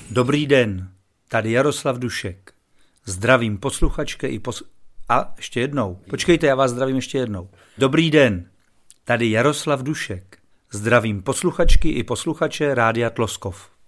Dobrý den, tady Jaroslav Dušek. Zdravím posluchačky A ještě jednou. Počkejte, já vás zdravím ještě jednou. Dobrý den, tady Jaroslav Dušek. Zdravím posluchačky i posluchače Rádia Tloskov.